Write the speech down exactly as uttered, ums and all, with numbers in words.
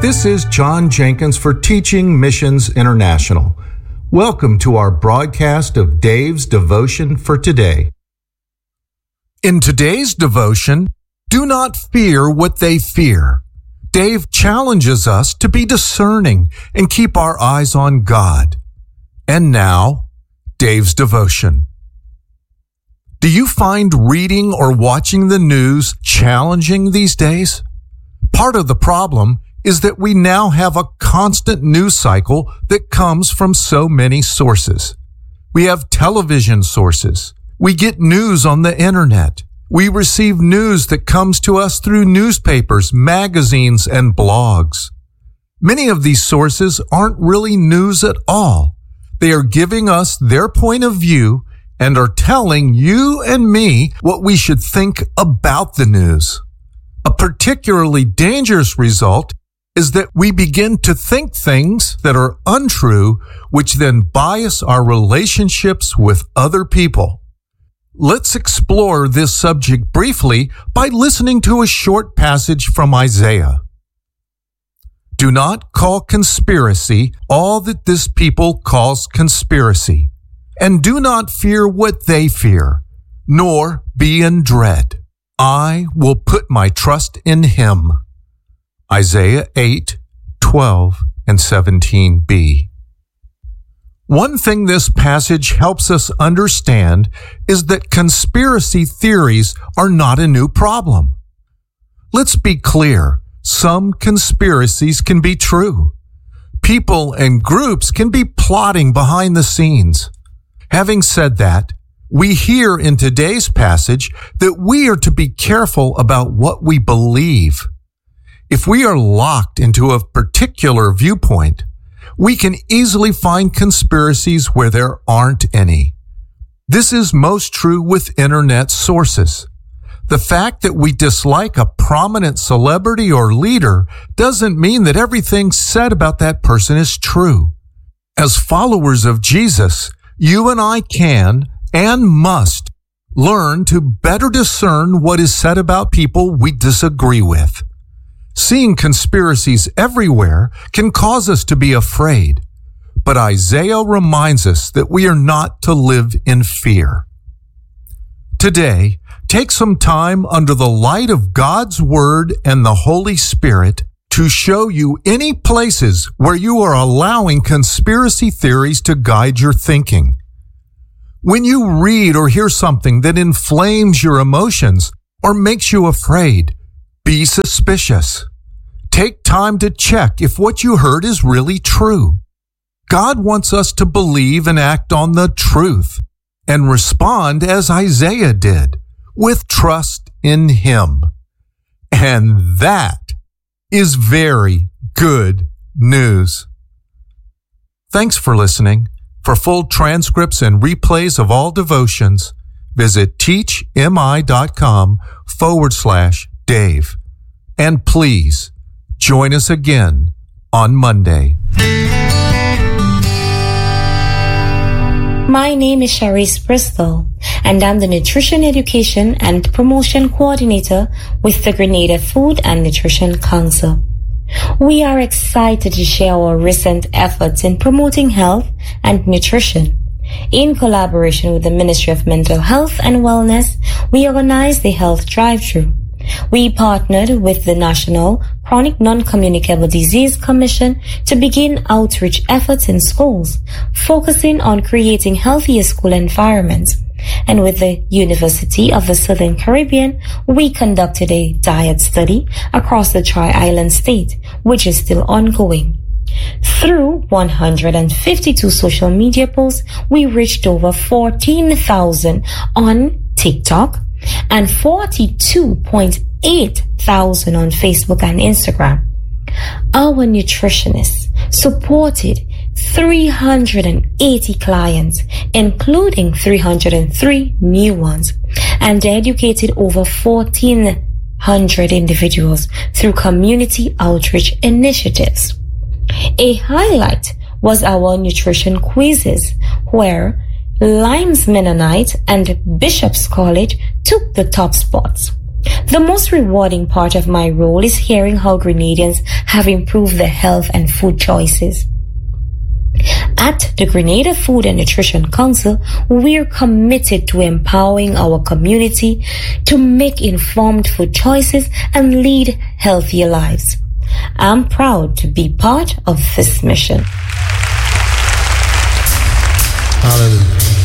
This is John Jenkins for Teaching Missions International. Welcome to our broadcast of Dave's Devotion for today. In today's devotion, do not fear what they fear. Dave challenges us to be discerning and keep our eyes on God. And now, Dave's devotion. Do you find reading or watching the news challenging these days? Part of the problem is that we now have a constant news cycle that comes from so many sources. We have television sources. We get news on the internet. We receive news that comes to us through newspapers, magazines, and blogs. Many of these sources aren't really news at all. They are giving us their point of view and are telling you and me what we should think about the news. A particularly dangerous result is that we begin to think things that are untrue, which then bias our relationships with other people. Let's explore this subject briefly by listening to a short passage from Isaiah. Do not call conspiracy all that this people calls conspiracy, and do not fear what they fear, nor be in dread. I will put my trust in him. Isaiah eight, twelve, and seventeen b. One thing this passage helps us understand is that conspiracy theories are not a new problem. Let's be clear, some conspiracies can be true. People and groups can be plotting behind the scenes. Having said that, we hear in today's passage that we are to be careful about what we believe. If we are locked into a particular viewpoint, we can easily find conspiracies where there aren't any. This is most true with internet sources. The fact that we dislike a prominent celebrity or leader doesn't mean that everything said about that person is true. As followers of Jesus, you and I can and must learn to better discern what is said about people we disagree with. Seeing conspiracies everywhere can cause us to be afraid, but Isaiah reminds us that we are not to live in fear. Today, take some time under the light of God's Word and the Holy Spirit to show you any places where you are allowing conspiracy theories to guide your thinking. When you read or hear something that inflames your emotions or makes you afraid, be suspicious. Take time to check if what you heard is really true. God wants us to believe and act on the truth and respond as Isaiah did, with trust in Him. And that is very good news. Thanks for listening. For full transcripts and replays of all devotions, visit teachmi.com forward slash Dave. And please join us again on Monday. My name is Sharice Bristol, and I'm the Nutrition Education and Promotion Coordinator with the Grenada Food and Nutrition Council. We are excited to share our recent efforts in promoting health and nutrition. In collaboration with the Ministry of Mental Health and Wellness, we organized the Health Drive-Thru. We partnered with the National Chronic Non-Communicable Disease Commission to begin outreach efforts in schools, focusing on creating healthier school environments. And with the University of the Southern Caribbean, we conducted a diet study across the Tri-Island state, which is still ongoing. Through one hundred fifty-two social media posts, we reached over fourteen thousand on TikTok and forty-two point eight thousand on Facebook and Instagram. Our nutritionists supported three hundred eighty clients, including three hundred three new ones, and educated over fourteen hundred individuals through community outreach initiatives. A highlight was our nutrition quizzes, where Limes Mennonite and Bishop's College took the top spots. The most rewarding part of my role is hearing how Grenadians have improved their health and food choices. At the Grenada Food and Nutrition Council, we're committed to empowering our community to make informed food choices and lead healthier lives. I'm proud to be part of this mission. Hallelujah.